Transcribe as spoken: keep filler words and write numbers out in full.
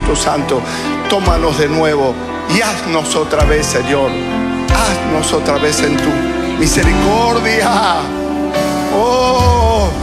Espíritu Santo, tómanos de nuevo y haznos otra vez, Señor. Haznos otra vez en tu misericordia. Oh,